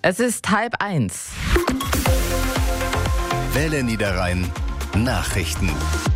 Es ist 12:30. Welle Niederrhein Nachrichten.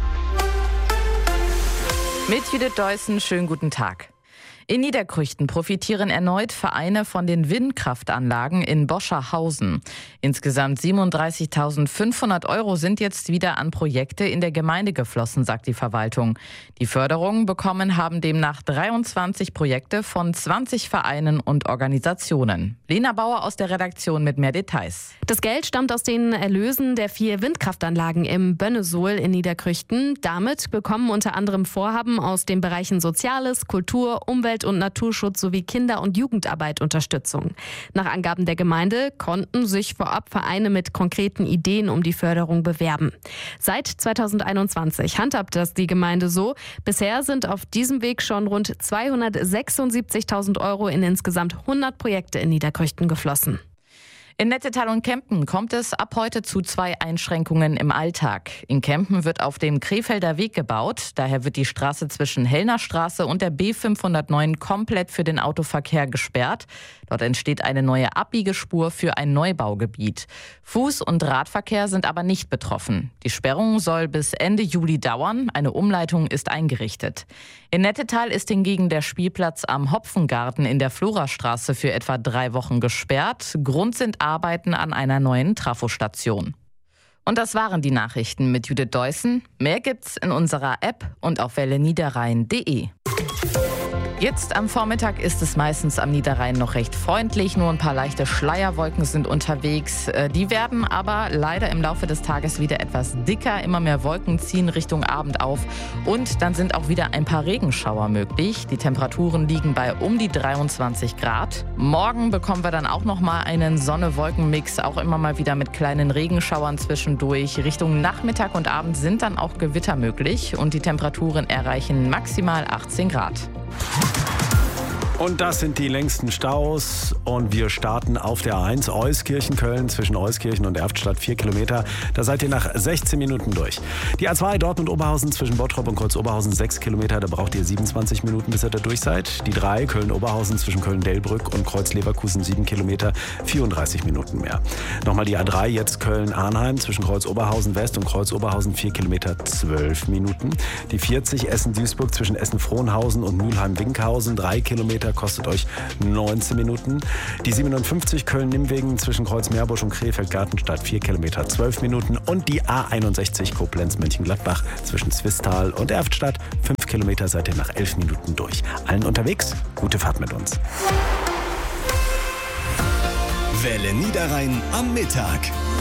Mit Judith Deussen, schönen guten Tag. In Niederkrüchten profitieren erneut Vereine von den Windkraftanlagen in Boscherhausen. Insgesamt 37.500 € sind jetzt wieder an Projekte in der Gemeinde geflossen, sagt die Verwaltung. Die Förderung bekommen haben demnach 23 Projekte von 20 Vereinen und Organisationen. Lena Bauer aus der Redaktion mit mehr Details. Das Geld stammt aus den Erlösen der 4 Windkraftanlagen im Bönnesohl in Niederkrüchten. Damit bekommen unter anderem Vorhaben aus den Bereichen Soziales, Kultur, Umwelt und Naturschutz sowie Kinder- und Jugendarbeit Unterstützung. Nach Angaben der Gemeinde konnten sich vorab Vereine mit konkreten Ideen um die Förderung bewerben. Seit 2021 handhabt das die Gemeinde so. Bisher sind auf diesem Weg schon rund 276.000 € in insgesamt 100 Projekte in Niederkrüchten geflossen. In Nettetal und Kempen kommt es ab heute zu 2 Einschränkungen im Alltag. In Kempen wird auf dem Krefelder Weg gebaut. Daher wird die Straße zwischen Hellner Straße und der B509 komplett für den Autoverkehr gesperrt. Dort entsteht eine neue Abbiegespur für ein Neubaugebiet. Fuß- und Radverkehr sind aber nicht betroffen. Die Sperrung soll bis Ende Juli dauern. Eine Umleitung ist eingerichtet. In Nettetal ist hingegen der Spielplatz am Hopfengarten in der Florastraße für etwa 3 Wochen gesperrt. Grund sind Arbeiten an einer neuen Trafostation. Und das waren die Nachrichten mit Judith Deussen. Mehr gibt's in unserer App und auf welleniederrhein.de. Jetzt am Vormittag ist es meistens am Niederrhein noch recht freundlich. Nur ein paar leichte Schleierwolken sind unterwegs. Die werden aber leider im Laufe des Tages wieder etwas dicker. Immer mehr Wolken ziehen Richtung Abend auf. Und dann sind auch wieder ein paar Regenschauer möglich. Die Temperaturen liegen bei um die 23 Grad. Morgen bekommen wir dann auch noch mal einen Sonne-Wolken-Mix. Auch immer mal wieder mit kleinen Regenschauern zwischendurch. Richtung Nachmittag und Abend sind dann auch Gewitter möglich. Und die Temperaturen erreichen maximal 18 Grad. Und das sind die längsten Staus und wir starten auf der A1 Euskirchen-Köln zwischen Euskirchen und Erftstadt 4 Kilometer. Da seid ihr nach 16 Minuten durch. Die A2 Dortmund-Oberhausen zwischen Bottrop und Kreuz-Oberhausen 6 Kilometer. Da braucht ihr 27 Minuten, bis ihr da durch seid. Die 3 Köln-Oberhausen zwischen Köln-Delbrück und Kreuz-Leverkusen 7 Kilometer, 34 Minuten mehr. Nochmal die A3 jetzt Köln-Arnheim zwischen Kreuz-Oberhausen West und Kreuz-Oberhausen 4 Kilometer, 12 Minuten. Die 40 Essen-Duisburg zwischen Essen-Frohnhausen und Mülheim-Winkhausen 3 Kilometer. Kostet euch 19 Minuten. Die 57 Köln-Nimwegen zwischen Kreuz-Meerbusch und Krefeld-Gartenstadt 4 Kilometer, 12 Minuten. Und die A61 Koblenz-Mönchengladbach zwischen Zwistal und Erftstadt 5 Kilometer seid ihr nach 11 Minuten durch. Allen unterwegs, gute Fahrt mit uns. Welle Niederrhein am Mittag.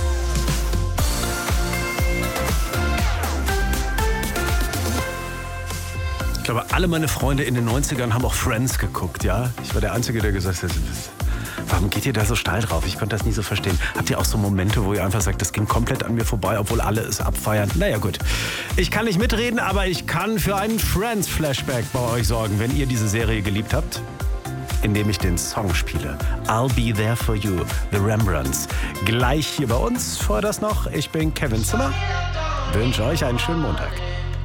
Ich glaube, alle meine Freunde in den 90ern haben auch Friends geguckt, ja? Ich war der Einzige, der gesagt hat, warum geht ihr da so steil drauf? Ich konnte das nie so verstehen. Habt ihr auch so Momente, wo ihr einfach sagt, das ging komplett an mir vorbei, obwohl alle es abfeiern? Naja gut, ich kann nicht mitreden, aber ich kann für einen Friends-Flashback bei euch sorgen, wenn ihr diese Serie geliebt habt, indem ich den Song spiele. I'll Be There For You, The Rembrandts. Gleich hier bei uns. Vorher das noch, ich bin Kevin Zimmer. Wünsche euch einen schönen Montag.